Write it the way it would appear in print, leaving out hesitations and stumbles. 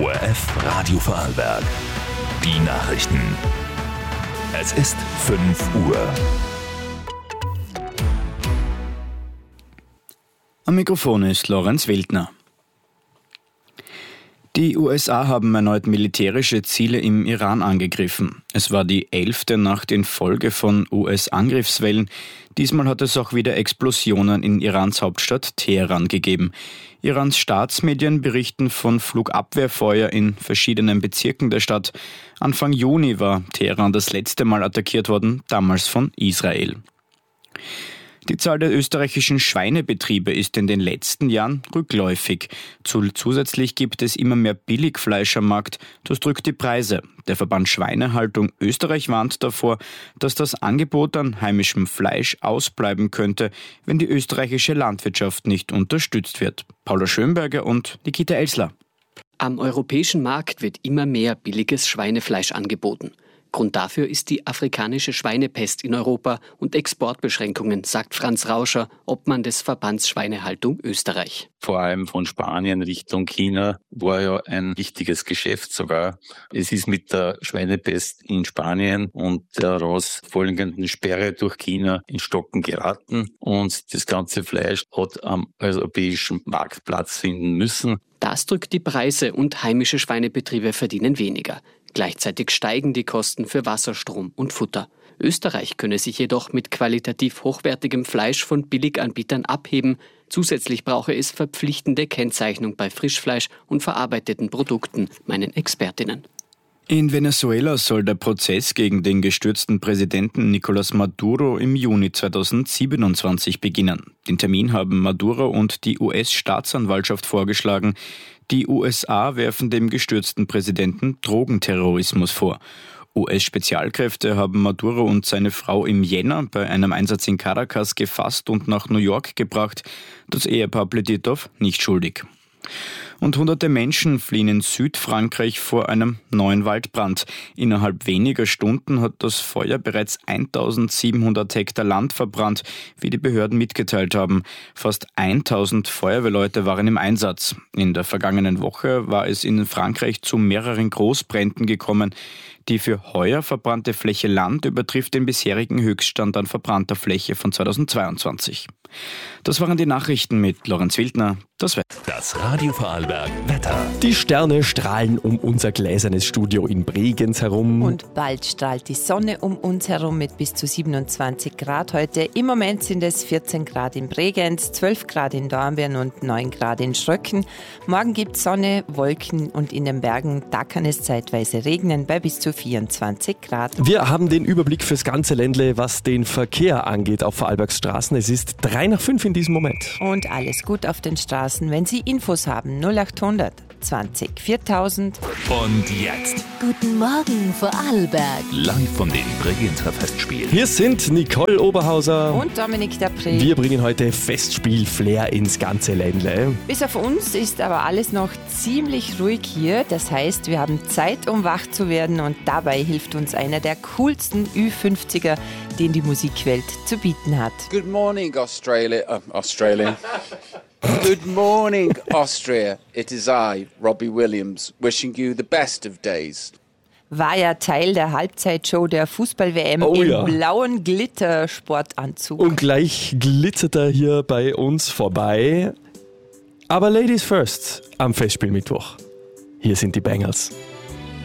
ORF Radio Vorarlberg. Die Nachrichten. Es ist 5 Uhr. Am Mikrofon ist Lorenz Wildner. Die USA haben erneut militärische Ziele im Iran angegriffen. Es war die 11. Nacht in Folge von US-Angriffswellen. Diesmal hat es auch wieder Explosionen in Irans Hauptstadt Teheran gegeben. Irans Staatsmedien berichten von Flugabwehrfeuer in verschiedenen Bezirken der Stadt. Anfang Juni war Teheran das letzte Mal attackiert worden, damals von Israel. Die Zahl der österreichischen Schweinebetriebe ist in den letzten Jahren rückläufig. Zusätzlich gibt es immer mehr Billigfleisch am Markt. Das drückt die Preise. Der Verband Schweinehaltung Österreich warnt davor, dass das Angebot an heimischem Fleisch ausbleiben könnte, wenn die österreichische Landwirtschaft nicht unterstützt wird. Paula Schönberger und Nikita Elsler. Am europäischen Markt wird immer mehr billiges Schweinefleisch angeboten. Grund dafür ist die afrikanische Schweinepest in Europa und Exportbeschränkungen, sagt Franz Rauscher, Obmann des Verbands Schweinehaltung Österreich. Vor allem von Spanien Richtung China war ja ein wichtiges Geschäft sogar. Es ist mit der Schweinepest in Spanien und der daraus folgenden Sperre durch China in Stocken geraten und das ganze Fleisch hat am europäischen Markt Platz finden müssen. Das drückt die Preise und heimische Schweinebetriebe verdienen weniger. Gleichzeitig steigen die Kosten für Wasserstrom und Futter. Österreich könne sich jedoch mit qualitativ hochwertigem Fleisch von Billiganbietern abheben. Zusätzlich brauche es verpflichtende Kennzeichnung bei Frischfleisch und verarbeiteten Produkten, meinen Expertinnen. In Venezuela soll der Prozess gegen den gestürzten Präsidenten Nicolás Maduro im Juni 2027 beginnen. Den Termin haben Maduro und die US-Staatsanwaltschaft vorgeschlagen. Die USA werfen dem gestürzten Präsidenten Drogenterrorismus vor. US-Spezialkräfte haben Maduro und seine Frau im Jänner bei einem Einsatz in Caracas gefasst und nach New York gebracht. Das Ehepaar plädiert auf nicht schuldig. Und hunderte Menschen fliehen in Südfrankreich vor einem neuen Waldbrand. Innerhalb weniger Stunden hat das Feuer bereits 1700 Hektar Land verbrannt, wie die Behörden mitgeteilt haben. Fast 1000 Feuerwehrleute waren im Einsatz. In der vergangenen Woche war es in Frankreich zu mehreren Großbränden gekommen. Die für heuer verbrannte Fläche Land übertrifft den bisherigen Höchststand an verbrannter Fläche von 2022. Das waren die Nachrichten mit Lorenz Wildner. Das Wetter. Das Radio Vorarlberg Wetter. Die Sterne strahlen um unser gläsernes Studio in Bregenz herum. Und bald strahlt die Sonne um uns herum mit bis zu 27 Grad heute. Im Moment sind es 14 Grad in Bregenz, 12 Grad in Dornbirn und 9 Grad in Schröcken. Morgen gibt es Sonne, Wolken und in den Bergen, da kann es zeitweise regnen bei bis zu 24 Grad. Wir haben den Überblick fürs ganze Ländle, was den Verkehr angeht auf Vorarlbergs Straßen. Es ist 3:05 in diesem Moment. Und alles gut auf den Straßen. Wenn Sie Infos haben, 0800 20 4000. Und jetzt Guten Morgen Vorarlberg. live von den Bregenzer Festspielen. Hier sind Nicole Oberhauser. Und Dominik Dapré. Wir bringen heute Festspiel-Flair ins ganze Ländle. Bis auf uns ist aber alles noch ziemlich ruhig hier. Das heißt, wir haben Zeit, um wach zu werden und dabei hilft uns einer der coolsten Ü50er, den die Musikwelt zu bieten hat. Good morning, Australia. Good morning, Austria. It is I, Robbie Williams, wishing you the best of days. War ja Teil der Halbzeitshow der Fußball-WM im blauen Glittersportanzug. Und gleich glitzert er hier bei uns vorbei. Aber Ladies first am Festspielmittwoch. Hier sind die Bangles.